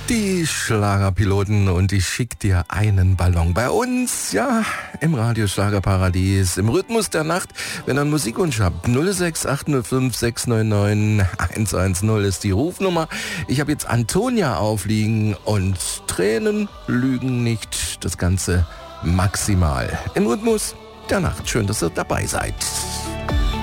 Die Schlagerpiloten und ich schick dir einen Ballon. Bei uns, ja, im Radio Schlagerparadies, im Rhythmus der Nacht. Wenn ihr einen Musikwunsch habt, 06805 699 110 ist die Rufnummer. Ich habe jetzt Antonia aufliegen und Tränen lügen nicht. Das Ganze maximal im Rhythmus der Nacht. Schön, dass ihr dabei seid.